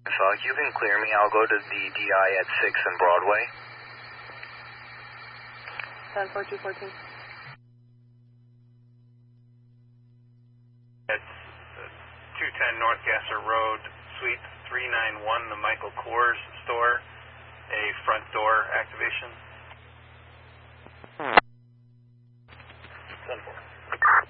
You can clear me. I'll go to the DI at 6 and Broadway. 74214. It's 210 North Gasser Road, Suite 391, the Michael Kors store, a front door activation.